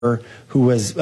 who was,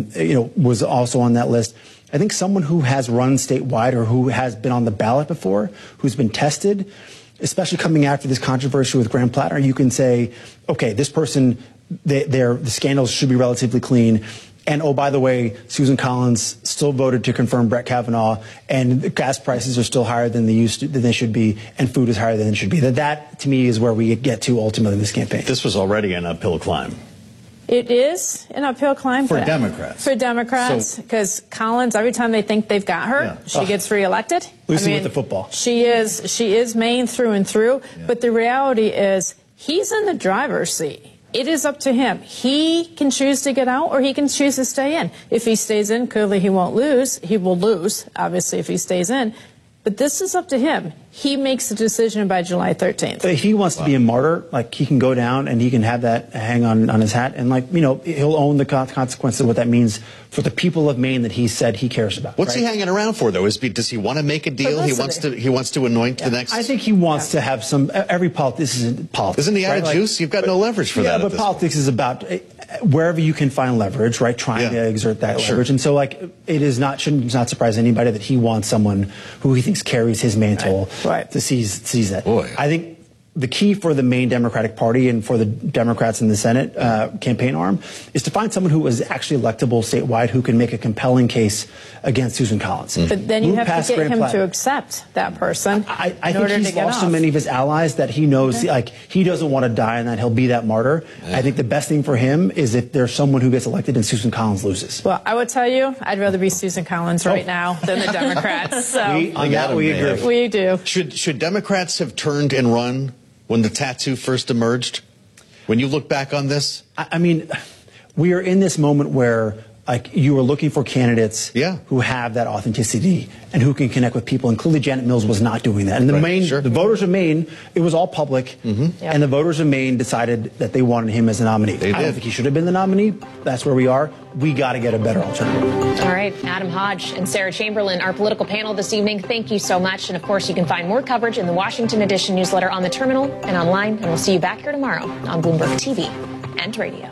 was also on that list. I think someone who has run statewide or who has been on the ballot before, who's been tested, especially coming after this controversy with Graham Plattner, you can say, okay, this person, the scandals should be relatively clean. And, oh, by the way, Susan Collins still voted to confirm Brett Kavanaugh, and gas prices are still higher than they should be, and food is higher than it should be. That, to me, is where we get to ultimately in this campaign. This was already an uphill climb. It is an uphill climb for Democrats. For Democrats, because Collins, every time they think they've got her, she gets reelected. Lucy with the football. She is Maine through and through. Yeah. But the reality is, he's in the driver's seat. It is up to him. He can choose to get out or he can choose to stay in. If he stays in, clearly he won't lose. He will lose, obviously, if he stays in. But this is up to him. He makes the decision by July 13th. He wants to be a martyr. Like, he can go down and he can have that hang on his hat. And, he'll own the consequences of what that means for the people of Maine that he said he cares about. What's he hanging around for, though? Does he want to make a deal? Publicity. He wants to anoint the next. I think he wants to have some. Every politics is politics. Isn't he out of juice? You've got no leverage for that. Yeah, but politics is about wherever you can find leverage, right? Trying to exert that leverage. And so, shouldn't not surprise anybody that he wants someone who he thinks carries his mantle to seize that. Boy. I think the key for the Maine Democratic Party and for the Democrats in the Senate campaign arm is to find someone who is actually electable statewide who can make a compelling case against Susan Collins. But then you have to get him to accept that person. I think he's lost so many of his allies that he knows, he doesn't want to die and that he'll be that martyr. Yeah. I think the best thing for him is if there's someone who gets elected and Susan Collins loses. Well, I would tell you, I'd rather be Susan Collins right now than the Democrats. So on that we agree. We do. Should Democrats have turned and run when the tattoo first emerged? When you look back on this? I mean, we are in this moment where you are looking for candidates who have that authenticity and who can connect with people. And clearly Janet Mills was not doing that. And the voters of Maine, it was all public. And the voters of Maine decided that they wanted him as a nominee. I don't think he should have been the nominee. That's where we are. We got to get a better alternative. All right. Adam Hodge and Sarah Chamberlain, our political panel this evening. Thank you so much. And of course, you can find more coverage in the Washington Edition newsletter on the terminal and online. And we'll see you back here tomorrow on Bloomberg TV and radio.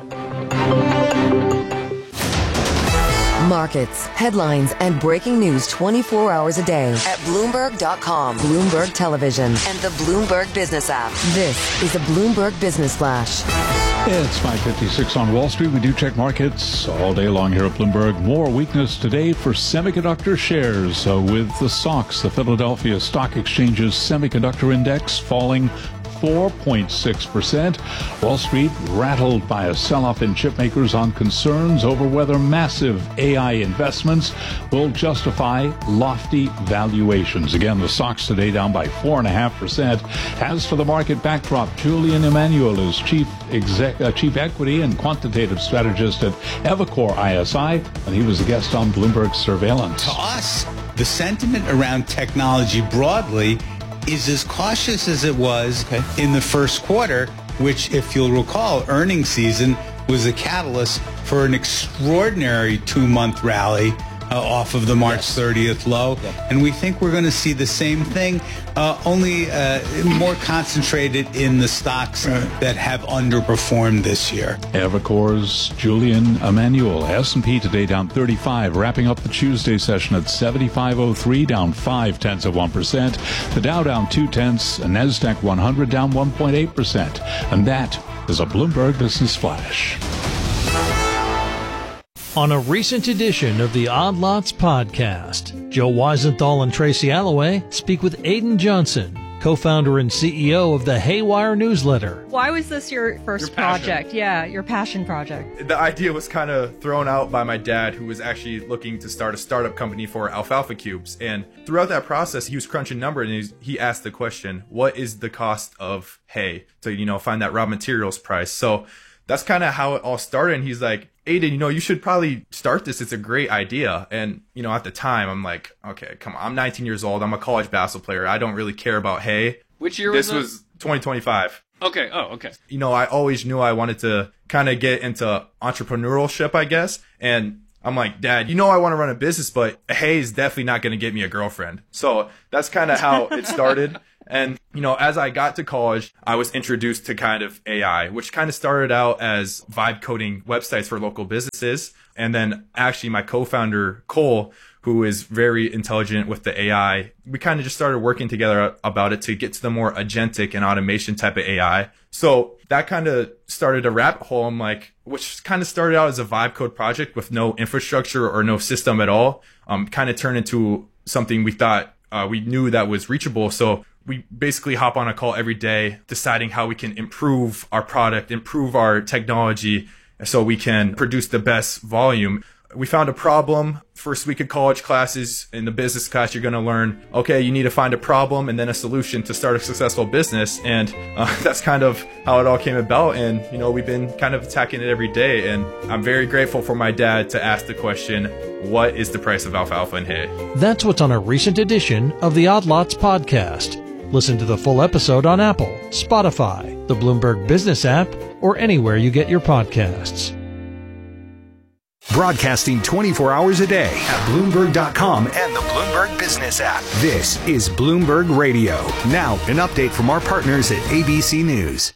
Markets, headlines, and breaking news 24 hours a day at Bloomberg.com, Bloomberg Television, and the Bloomberg Business app. This is a Bloomberg Business Flash. It's 5:56 on Wall Street. We do check markets all day long here at Bloomberg. More weakness today for semiconductor shares with the SOX, the Philadelphia Stock Exchange's semiconductor index, falling 4.6%. Wall Street rattled by a sell-off in chip makers on concerns over whether massive AI investments will justify lofty valuations. Again, the SOX today down by 4.5%. As for the market backdrop, Julian Emanuel is chief equity and quantitative strategist at Evercore ISI, and he was a guest on Bloomberg Surveillance. To us, the sentiment around technology broadly is as cautious as it was in the first quarter, which, if you'll recall, earnings season was a catalyst for an extraordinary 2-month rally off of the March 30th low. And we think we're going to see the same thing, only more concentrated in the stocks that have underperformed this year. Evercore's Julian Emanuel. S&P today down 35, wrapping up the Tuesday session at 75.03, down 0.5%. The Dow down 0.2, NASDAQ 100 down 1.8%. And that is a Bloomberg Business Flash. On a recent edition of the Odd Lots podcast, Joe Weisenthal and Tracy Alloway speak with Aidan Johnson, co-founder and CEO of the Haywire newsletter. Why was this your first project? Yeah, your passion project. The idea was kind of thrown out by my dad, who was actually looking to start a startup company for alfalfa cubes. And throughout that process, he was crunching numbers, and he asked the question, what is the cost of hay to, find that raw materials price? So that's kind of how it all started. And he's like, Aidan, you should probably start this. It's a great idea. And, at the time, I'm like, okay, come on. I'm 19 years old. I'm a college basketball player. I don't really care about hay. Which year was this? This was 2025. Okay. Oh, okay. I always knew I wanted to kind of get into entrepreneurship, I guess. And I'm like, Dad, I want to run a business, but hay is definitely not going to get me a girlfriend. So that's kind of how it started. And, as I got to college, I was introduced to kind of AI, which kind of started out as vibe coding websites for local businesses. And then actually my co-founder, Cole, who is very intelligent with the AI, we kind of just started working together about it to get to the more agentic and automation type of AI. So that kind of started a rabbit hole, which kind of started out as a vibe code project with no infrastructure or no system at all, kind of turned into something we thought we knew that was reachable. So we basically hop on a call every day, deciding how we can improve our product, improve our technology, so we can produce the best volume. We found a problem. First week of college classes, in the business class, you're going to learn, okay, you need to find a problem and then a solution to start a successful business. And that's kind of how it all came about. And, we've been kind of attacking it every day. And I'm very grateful for my dad to ask the question, what is the price of alfalfa and hay? That's what's on a recent edition of the Odd Lots podcast. Listen to the full episode on Apple, Spotify, the Bloomberg Business app, or anywhere you get your podcasts. Broadcasting 24 hours a day at Bloomberg.com and the Bloomberg Business app. This is Bloomberg Radio. Now, an update from our partners at ABC News.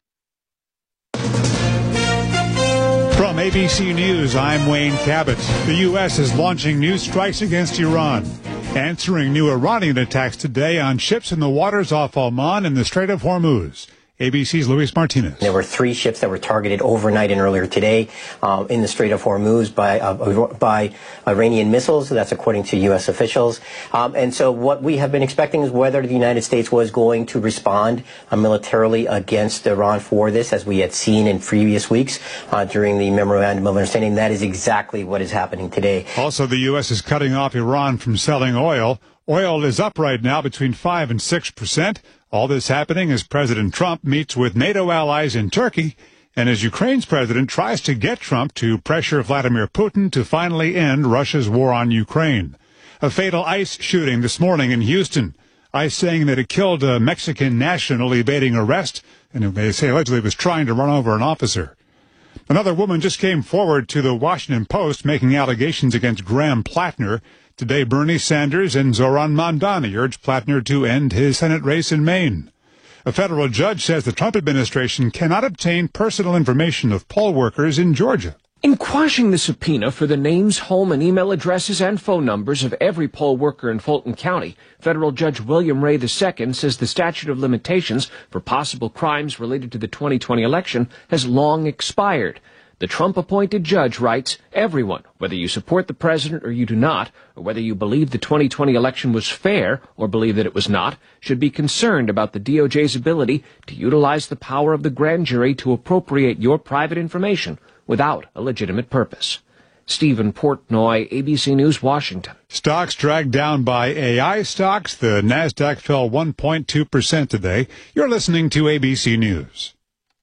From ABC News, I'm Wayne Cabot. The U.S. is launching new strikes against Iran, answering new Iranian attacks today on ships in the waters off Oman and the Strait of Hormuz. ABC's Luis Martinez. There were 3 ships that were targeted overnight and earlier today in the Strait of Hormuz by Iranian missiles. That's according to U.S. officials. And so what we have been expecting is whether the United States was going to respond militarily against Iran for this, as we had seen in previous weeks during the Memorandum of Understanding. That is exactly what is happening today. Also, the U.S. is cutting off Iran from selling oil. Oil is up right now between 5 and 6%. All this happening as President Trump meets with NATO allies in Turkey and as Ukraine's president tries to get Trump to pressure Vladimir Putin to finally end Russia's war on Ukraine. A fatal ICE shooting this morning in Houston. ICE saying that it killed a Mexican national evading arrest, and they say allegedly was trying to run over an officer. Another woman just came forward to the Washington Post making allegations against Graham Plattner. Today, Bernie Sanders and Zoran Mamdani urged Plattner to end his Senate race in Maine. A federal judge says the Trump administration cannot obtain personal information of poll workers in Georgia. In quashing the subpoena for the names, home and email addresses and phone numbers of every poll worker in Fulton County, federal Judge William Ray II says the statute of limitations for possible crimes related to the 2020 election has long expired. The Trump-appointed judge writes, everyone, whether you support the president or you do not, or whether you believe the 2020 election was fair or believe that it was not, should be concerned about the DOJ's ability to utilize the power of the grand jury to appropriate your private information without a legitimate purpose. Stephen Portnoy, ABC News, Washington. Stocks dragged down by AI stocks. The Nasdaq fell 1.2% today. You're listening to ABC News.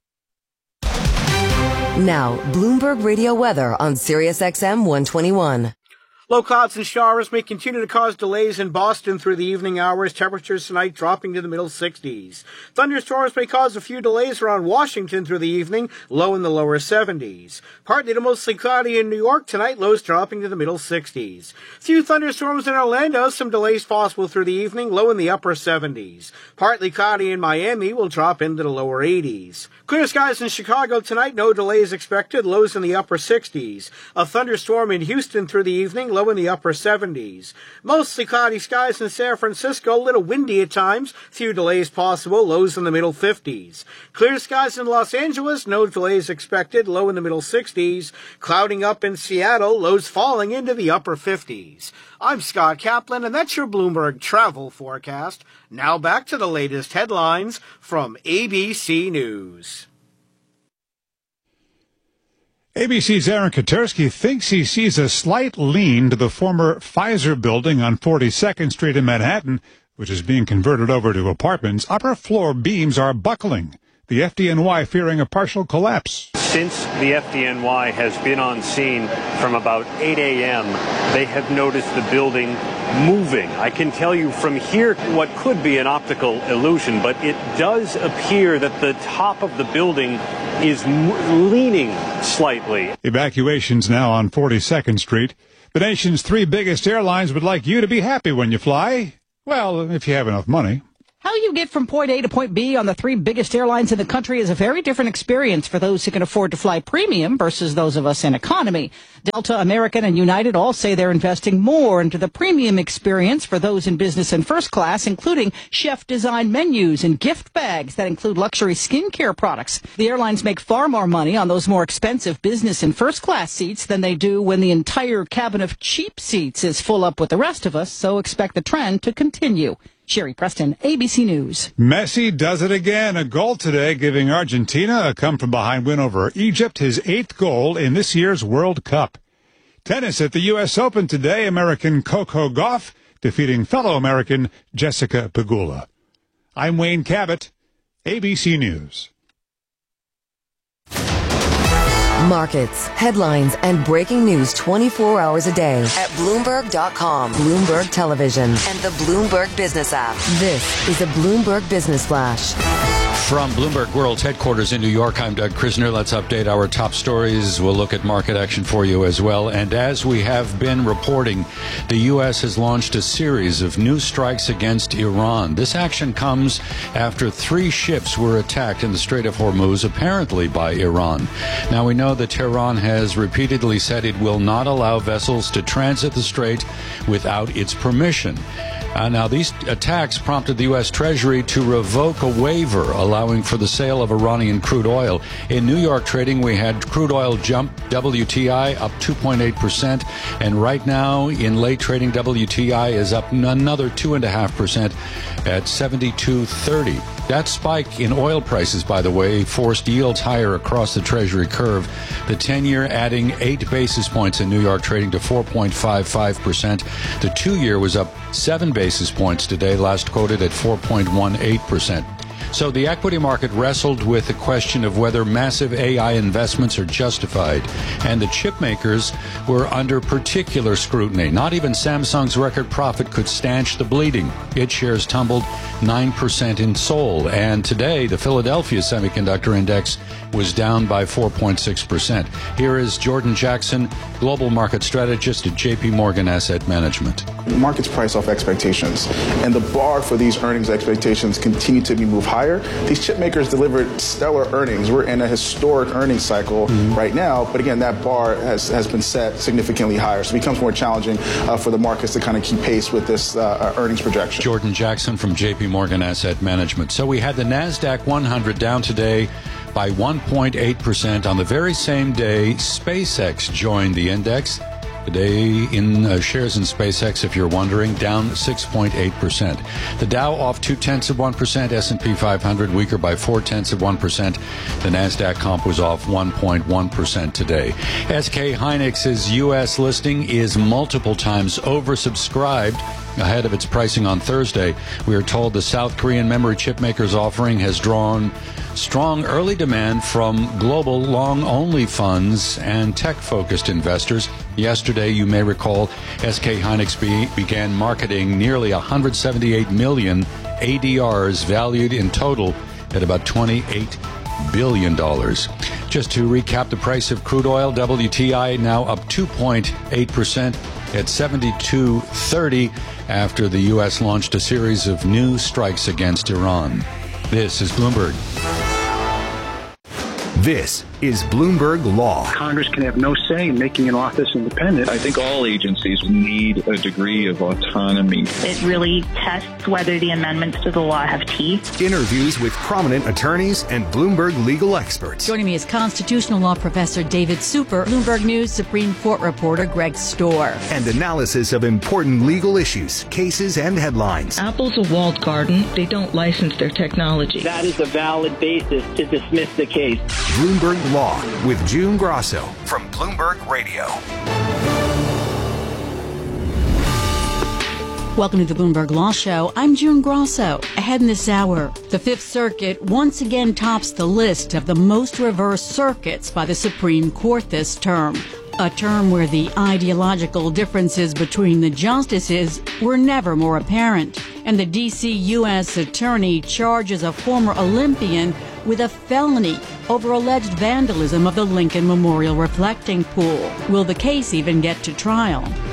Now, Bloomberg Radio weather on SiriusXM 121. Low clouds and showers may continue to cause delays in Boston through the evening hours. Temperatures tonight dropping to the middle 60s. Thunderstorms may cause a few delays around Washington through the evening, low in the lower 70s. Partly to mostly cloudy in New York tonight, lows dropping to the middle 60s. Few thunderstorms in Orlando, some delays possible through the evening, low in the upper 70s. Partly cloudy in Miami, will drop into the lower 80s. Clear skies in Chicago tonight, no delays expected, lows in the upper 60s. A thunderstorm in Houston through the evening, low in the upper 70s. Mostly cloudy skies in San Francisco, a little windy at times, few delays possible, lows in the middle 50s. Clear skies in Los Angeles, no delays expected, low in the middle 60s. Clouding up in Seattle, lows falling into the upper 50s. I'm Scott Kaplan, and that's your Bloomberg travel forecast. Now back to the latest headlines from ABC News. ABC's Aaron Katersky thinks he sees a slight lean to the former Pfizer building on 42nd Street in Manhattan, which is being converted over to apartments. Upper floor beams are buckling. The FDNY fearing a partial collapse. Since the FDNY has been on scene from about 8 a.m., they have noticed the building moving. I can tell you from here what could be an optical illusion, but it does appear that the top of the building is leaning slightly. Evacuations now on 42nd Street. The nation's 3 biggest airlines would like you to be happy when you fly. Well, if you have enough money. How you get from point A to point B on the three biggest airlines in the country is a very different experience for those who can afford to fly premium versus those of us in economy. Delta, American, and United all say they're investing more into the premium experience for those in business and first class, including chef-designed menus and gift bags that include luxury skincare products. The airlines make far more money on those more expensive business and first class seats than they do when the entire cabin of cheap seats is full up with the rest of us, so expect the trend to continue. Sherry Preston, ABC News. Messi does it again. A goal today, giving Argentina a come-from-behind win over Egypt, his 8th goal in this year's World Cup. Tennis at the U.S. Open today, American Coco Gauff defeating fellow American Jessica Pegula. I'm Wayne Cabot, ABC News. Markets, headlines, and breaking news 24 hours a day at Bloomberg.com, Bloomberg Television, and the Bloomberg Business app. This is a Bloomberg Business Flash. From Bloomberg World's headquarters in New York, I'm Doug Krisner. Let's update our top stories. We'll look at market action for you as well. And as we have been reporting, the U.S. has launched a series of new strikes against Iran. This action comes after 3 ships were attacked in the Strait of Hormuz, apparently by Iran. Now, we know that Tehran has repeatedly said it will not allow vessels to transit the strait without its permission. Now, these attacks prompted the U.S. Treasury to revoke a waiver allowing for the sale of Iranian crude oil. In New York trading, we had crude oil jump, WTI up 2.8%, and right now in late trading, WTI is up another 2.5% at 72.30. That spike in oil prices, by the way, forced yields higher across the Treasury curve. The 10-year adding 8 basis points in New York trading to 4.55%. The 2-year was up 7 basis points today, last quoted at 4.18%. So the equity market wrestled with the question of whether massive AI investments are justified, and the chip makers were under particular scrutiny. Not even Samsung's record profit could stanch the bleeding. Its shares tumbled 9% in Seoul, and today the Philadelphia Semiconductor Index was down by 4.6%. Here is Jordan Jackson, global market strategist at JP Morgan Asset Management. The market's price off expectations, and the bar for these earnings expectations continue to be moved higher. These chip makers delivered stellar earnings. We're in a historic earnings cycle right now, but again, that bar has been set significantly higher, so it becomes more challenging for the markets to kind of keep pace with this earnings projection. Jordan Jackson from JP Morgan Asset Management. So we had the NASDAQ 100 down today by 1.8%. On the very same day, SpaceX joined the index. Today in shares in SpaceX, if you're wondering, down 6.8%. The Dow off 0.2%, S&P 500 weaker by 0.4%. The NASDAQ comp was off 1.1% today. SK Hynix's U.S. listing is multiple times oversubscribed ahead of its pricing on Thursday. We are told the South Korean memory chip maker's offering has drawn strong early demand from global long-only funds and tech-focused investors. Yesterday, you may recall, SK Hynix began marketing nearly 178 million ADRs valued in total at about $28 billion. Just to recap the price of crude oil, WTI now up 2.8% at 72.30 after the U.S. launched a series of new strikes against Iran. This is Bloomberg. This is Bloomberg Law. Congress can have no say in making an office independent. I think all agencies need a degree of autonomy. It really tests whether the amendments to the law have teeth. Interviews with prominent attorneys and Bloomberg legal experts. Joining me is constitutional law professor David Super, Bloomberg News Supreme Court reporter Greg Storr. And analysis of important legal issues, cases, and headlines. Apple's a walled garden. They don't license their technology. That is a valid basis to dismiss the case. Bloomberg Law with June Grosso from Bloomberg Radio. Welcome to the Bloomberg Law Show. I'm June Grosso. Ahead in this hour, the Fifth Circuit once again tops the list of the most reverse circuits by the Supreme Court this term. A term where the ideological differences between the justices were never more apparent. And the D.C. U.S. attorney charges a former Olympian with a felony over alleged vandalism of the Lincoln Memorial reflecting pool. Will the case even get to trial?